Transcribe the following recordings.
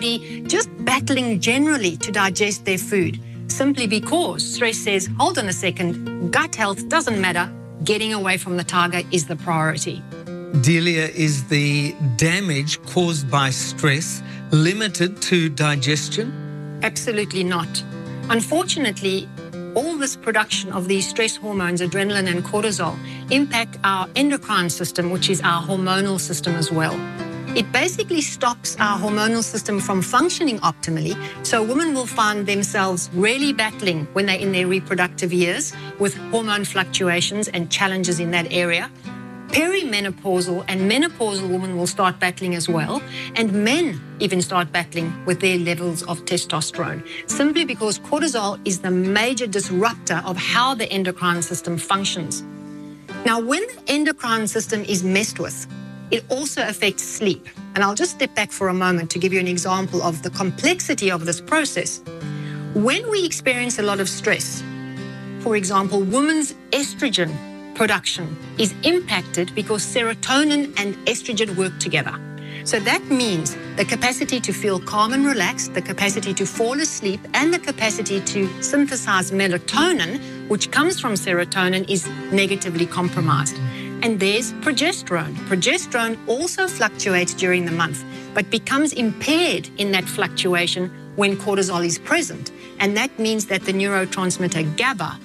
body just battling generally to digest their food, simply because stress says, hold on a second, gut health doesn't matter, getting away from the tiger is the priority. Delia, is the damage caused by stress limited to digestion? Absolutely not. Unfortunately, all this production of these stress hormones, adrenaline and cortisol, impact our endocrine system, which is our hormonal system as well. It basically stops our hormonal system from functioning optimally, so women will find themselves really battling when they're in their reproductive years with hormone fluctuations and challenges in that area. Perimenopausal and menopausal women will start battling as well, and men even start battling with their levels of testosterone, simply because cortisol is the major disruptor of how the endocrine system functions. Now, when the endocrine system is messed with, it also affects sleep. And I'll just step back for a moment to give you an example of the complexity of this process. When we experience a lot of stress, for example, women's estrogen production is impacted because serotonin and estrogen work together. So that means the capacity to feel calm and relaxed, the capacity to fall asleep, and the capacity to synthesize melatonin, which comes from serotonin, is negatively compromised. And there's progesterone. Progesterone also fluctuates during the month, but becomes impaired in that fluctuation when cortisol is present. And that means that the neurotransmitter GABA,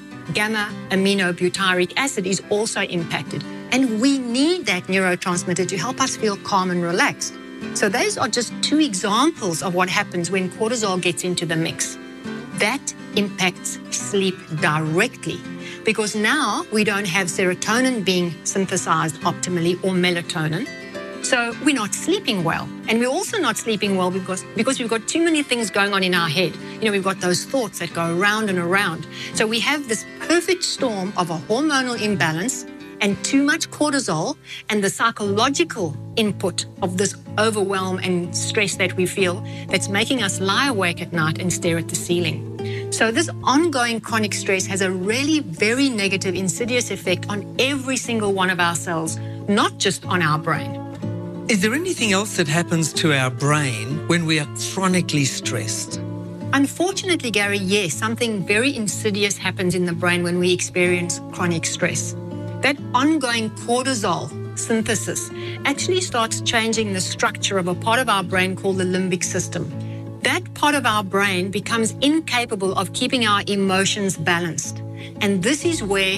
gamma-aminobutyric acid, is also impacted. And we need that neurotransmitter to help us feel calm and relaxed. So those are just two examples of what happens when cortisol gets into the mix. That impacts sleep directly, because now we don't have serotonin being synthesized optimally or melatonin. So we're not sleeping well. And we're also not sleeping well because we've got too many things going on in our head. You know, we've got those thoughts that go around and around. So we have this perfect storm of a hormonal imbalance and too much cortisol, and the psychological input of this overwhelm and stress that we feel that's making us lie awake at night and stare at the ceiling. So this ongoing chronic stress has a really very negative, insidious effect on every single one of our cells, not just on our brain. Is there anything else that happens to our brain when we are chronically stressed? Unfortunately, Gary, yes, something very insidious happens in the brain when we experience chronic stress. That ongoing cortisol synthesis actually starts changing the structure of a part of our brain called the limbic system. That part of our brain becomes incapable of keeping our emotions balanced. And this is where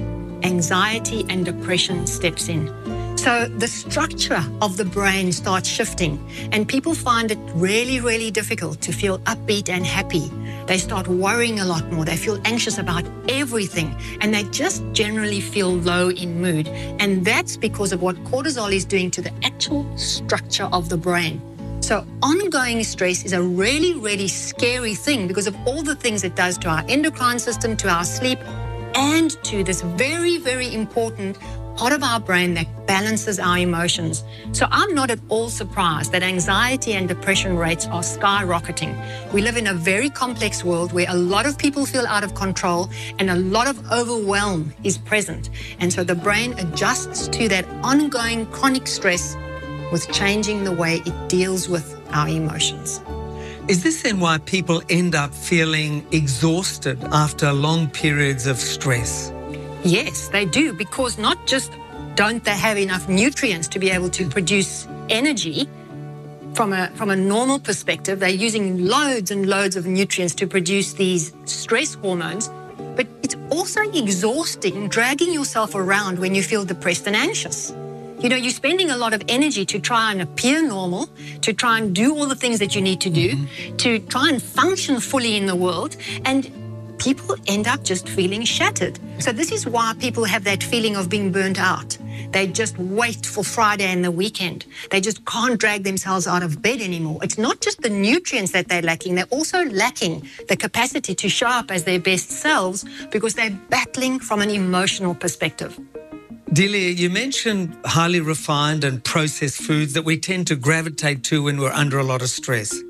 anxiety and depression steps in. So the structure of the brain starts shifting, and people find it really, really difficult to feel upbeat and happy. They start worrying a lot more. They feel anxious about everything, and they just generally feel low in mood. And that's because of what cortisol is doing to the actual structure of the brain. So ongoing stress is a really, really scary thing because of all the things it does to our endocrine system, to our sleep, and to this very, very important part of our brain that balances our emotions. So I'm not at all surprised that anxiety and depression rates are skyrocketing. We live in a very complex world where a lot of people feel out of control and a lot of overwhelm is present. And so the brain adjusts to that ongoing chronic stress with changing the way it deals with our emotions. Is this then why people end up feeling exhausted after long periods of stress? Yes, they do, because not just don't they have enough nutrients to be able to produce energy from a normal perspective, they're using loads and loads of nutrients to produce these stress hormones, but it's also exhausting dragging yourself around when you feel depressed and anxious. You know, you're spending a lot of energy to try and appear normal, to try and do all the things that you need to do, to try and function fully in the world, and people end up just feeling shattered. So this is why people have that feeling of being burnt out. They just wait for Friday and the weekend. They just can't drag themselves out of bed anymore. It's not just the nutrients that they're lacking, they're also lacking the capacity to show up as their best selves because they're battling from an emotional perspective. Delia, you mentioned highly refined and processed foods that we tend to gravitate to when we're under a lot of stress.